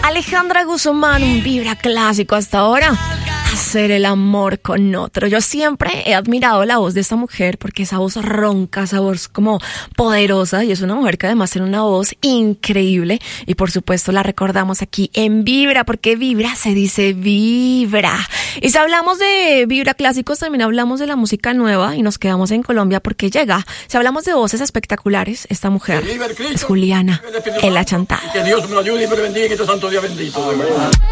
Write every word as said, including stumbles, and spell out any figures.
Alejandra Guzmán, un vibra clásico hasta ahora. Hacer el amor con otro. Yo siempre he admirado la voz de esta mujer porque esa voz ronca, esa voz como poderosa, y es una mujer que además tiene una voz increíble y por supuesto la recordamos aquí en Vibra, porque Vibra se dice vibra. Y si hablamos de Vibra clásicos, también hablamos de la música nueva y nos quedamos en Colombia porque llega. Si hablamos de voces espectaculares, esta mujer es Juliana, el la Chantada. Que Dios me lo ayude y me lo bendiga y este santo día bendito.